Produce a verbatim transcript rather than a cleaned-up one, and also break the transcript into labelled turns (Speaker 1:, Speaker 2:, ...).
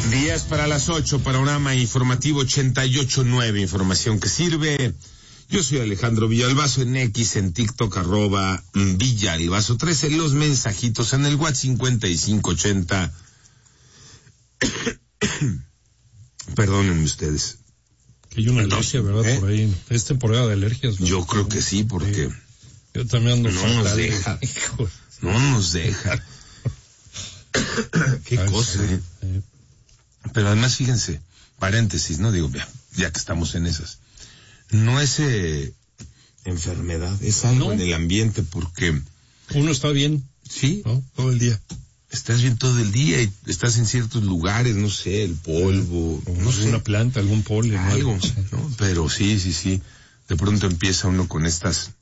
Speaker 1: Días para las ocho, panorama informativo ochenta y ocho punto nueve, información que sirve. Yo soy Alejandro Villalbazo, en X, en TikTok, arroba Villalbazo trece, los mensajitos en el WhatsApp cincuenta y cinco ochenta. Perdónenme ustedes.
Speaker 2: Que hay una alergia, ¿verdad? ¿Eh? Por ahí. Es temporada de alergias, ¿no?
Speaker 1: Yo creo que sí, porque...
Speaker 2: Yo también ando
Speaker 1: no
Speaker 2: fatal.
Speaker 1: nos deja. Hijo. No nos deja. Qué Ay, cosa, sí. ¿eh? Sí. Pero además, fíjense, paréntesis, ¿no? Digo, ya, ya que estamos en esas. No es eh, enfermedad, es algo no. en el ambiente, porque...
Speaker 2: Uno está bien.
Speaker 1: Sí.
Speaker 2: ¿No? Todo el día.
Speaker 1: Estás bien todo el día y estás en ciertos lugares, no sé, el polvo,
Speaker 2: o
Speaker 1: no sé.
Speaker 2: Una planta, algún polen.
Speaker 1: Algo, ¿no? Pero sí, sí, sí. De pronto empieza uno con estas